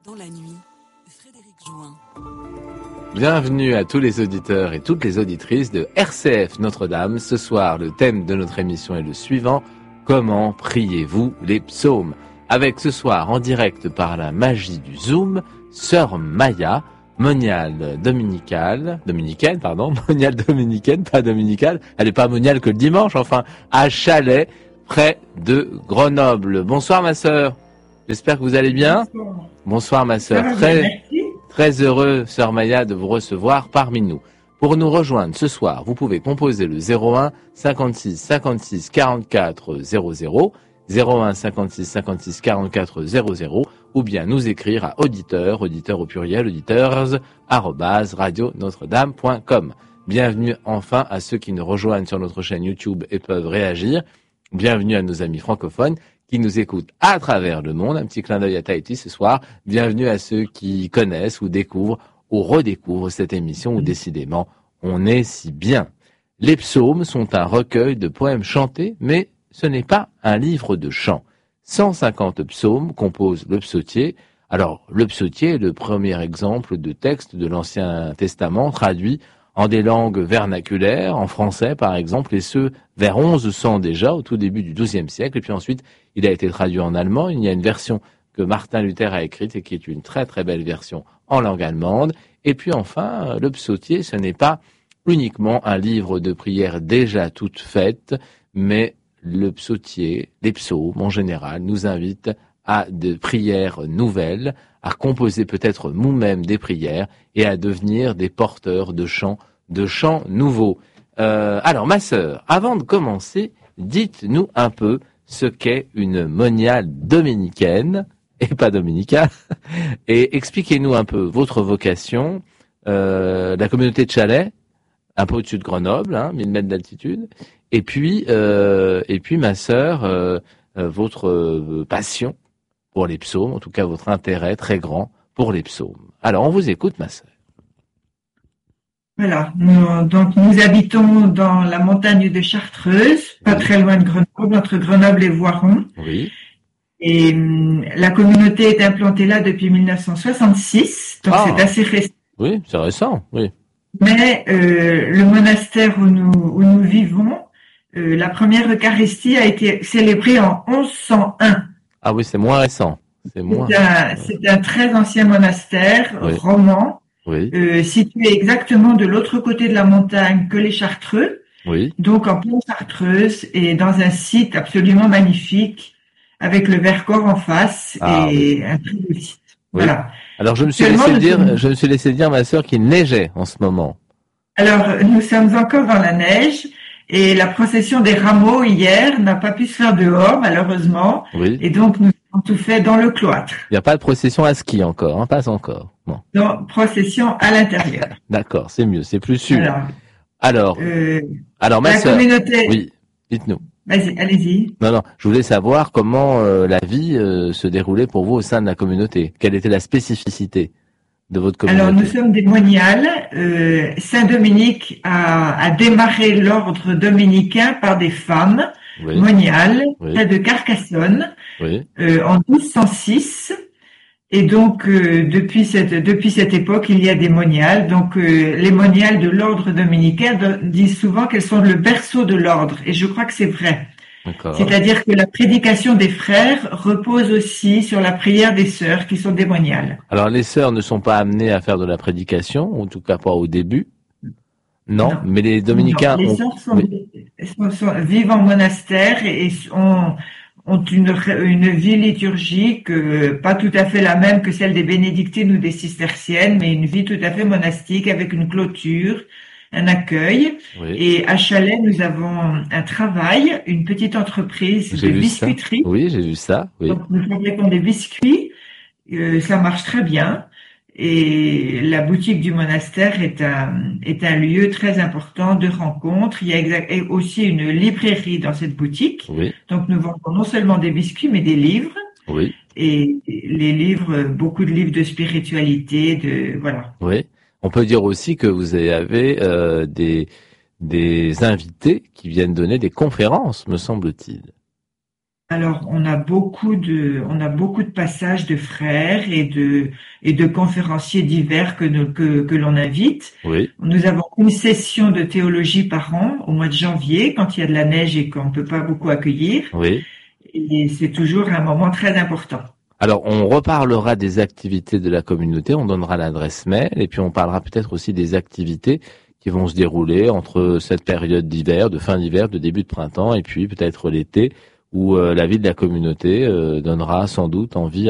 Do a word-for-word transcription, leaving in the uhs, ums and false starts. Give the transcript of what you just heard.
Dans la nuit, Frédéric Join. Bienvenue à tous les auditeurs et toutes les auditrices de R C F Notre-Dame. Ce soir, le thème de notre émission est le suivant. Comment priez-vous les psaumes? Avec ce soir, en direct par la magie du Zoom, Sœur Maya, moniale dominicale, dominicaine, pardon, moniale dominicaine, pas dominicale, elle n'est pas moniale que le dimanche, enfin, à Chalais, près de Grenoble. Bonsoir ma sœur, j'espère que vous allez bien. Bonsoir, Bonsoir ma sœur, bien, très, merci. très heureux, Sœur Maya, de vous recevoir parmi nous. Pour nous rejoindre ce soir, vous pouvez composer le zéro un cinquante-six cinquante-six quarante-quatre zéro zéro, zéro un cinquante-six cinquante-six quarante-quatre zéro zéro, ou bien nous écrire à auditeur, auditeur au pluriel, auditeurs, arrobase, radio notre dame point com. Bienvenue enfin à ceux qui nous rejoignent sur notre chaîne YouTube et peuvent réagir. Bienvenue à nos amis francophones qui nous écoutent à travers le monde. Un petit clin d'œil à Tahiti ce soir. Bienvenue à ceux qui connaissent ou découvrent ou redécouvrent cette émission où décidément on est si bien. Les psaumes sont un recueil de poèmes chantés, mais ce n'est pas un livre de chants. cent cinquante psaumes composent le psautier. Alors, le psautier est le premier exemple de texte de l'Ancien Testament traduit en des langues vernaculaires, en français par exemple, et ce, vers onze cents déjà, au tout début du douzième siècle. Et puis ensuite, il a été traduit en allemand. Il y a une version que Martin Luther a écrite et qui est une très très belle version en langue allemande. Et puis enfin, le psautier, ce n'est pas uniquement un livre de prières déjà toutes faites, mais le psautier, les psaumes en général, nous invitent à des prières nouvelles, à composer peut-être nous-mêmes des prières et à devenir des porteurs de chants, de chants nouveaux. Euh, alors, ma sœur, avant de commencer, dites-nous un peu ce qu'est une moniale dominicaine, et pas dominicale, et expliquez-nous un peu votre vocation, euh, la communauté de Chalais, un peu au-dessus de Grenoble, hein, mille mètres d'altitude, et puis, euh, et puis ma sœur, euh, euh, votre euh, passion pour les psaumes, en tout cas votre intérêt très grand pour les psaumes. Alors, on vous écoute, ma sœur. Voilà, nous, donc nous habitons dans la montagne de Chartreuse, pas Oui. très loin de Grenoble, entre Grenoble et Voiron. Oui, Et hum, la communauté est implantée là depuis mille neuf cent soixante-six, donc Ah. c'est assez récent. oui, c'est récent, oui. Mais euh, le monastère où nous, où nous vivons, euh, la première Eucharistie a été célébrée en onze cent un. Ah oui, c'est moins récent. C'est moins. C'est un, c'est un très ancien monastère Oui. roman, Oui, euh, situé exactement de l'autre côté de la montagne que les Chartreux, oui. donc en pleine Chartreuse, et dans un site absolument magnifique, avec le Vercors en face, Ah, et un très beau site. Oui. Voilà. Alors, je me suis Actuellement, laissé nous dire, sommes- je me suis laissé dire, ma sœur, qu'il neigeait en ce moment. Alors, nous sommes encore dans la neige, et la procession des rameaux hier n'a pas pu se faire dehors, malheureusement, Oui. et donc nous avons tout fait dans le cloître, Il n'y a pas de procession à ski encore, hein, pas encore. Bon, dans procession à l'intérieur. d'accord, c'est mieux, c'est plus sûr. Alors, Alors, euh, alors, ma la sœur. communauté... Oui, dites-nous. Vas-y, allez-y. Non, non, je voulais savoir comment euh, la vie euh, se déroulait pour vous au sein de la communauté. Quelle était la spécificité de votre communauté? Alors, nous sommes des moniales. Euh, Saint-Dominique a, a démarré l'ordre dominicain par des femmes Oui, moniales, Oui. près de Carcassonne, oui, euh, en douze cent six. Et donc, euh, depuis cette depuis cette époque, il y a des moniales. Donc, euh, les moniales de l'ordre dominicain de- disent souvent qu'elles sont le berceau de l'ordre. Et je crois que c'est vrai. d'accord. C'est-à-dire que la prédication des frères repose aussi sur la prière des sœurs, qui sont des moniales. Alors, les sœurs ne sont pas amenées à faire de la prédication, en tout cas pas au début. Non, Non. mais les dominicains Non, les ont... sœurs sont, Oui. sont- sont- vivent en monastère et, et ont, ont une, une vie liturgique euh, pas tout à fait la même que celle des bénédictines ou des cisterciennes, mais une vie tout à fait monastique avec une clôture, un accueil. Oui, Et à Chalais, nous avons un travail, une petite entreprise j'ai de vu ça. biscuiterie. Oui, j'ai vu ça, oui. Donc, nous fabriquons des biscuits. Euh, ça marche très bien. Et la boutique du monastère est un, est un lieu très important de rencontre. Il y a exact, et aussi une librairie dans cette boutique. Oui, Donc, nous vendons non seulement des biscuits, mais des livres. oui, Et les livres, beaucoup de livres de spiritualité, de, voilà. oui. On peut dire aussi que vous avez euh, des, des invités qui viennent donner des conférences, me semble-t-il. Alors, on a beaucoup de, on a beaucoup de passages de frères et de, et de conférenciers divers que, nous- que, que l'on invite. Oui, Nous avons une session de théologie par an au mois de janvier, quand il y a de la neige et qu'on ne peut pas beaucoup accueillir. oui. Et c'est toujours un moment très important. Alors, on reparlera des activités de la communauté, on donnera l'adresse mail, et puis on parlera peut-être aussi des activités qui vont se dérouler entre cette période d'hiver, de fin d'hiver, de début de printemps, et puis peut-être l'été, où euh, la vie de la communauté euh, donnera sans doute envie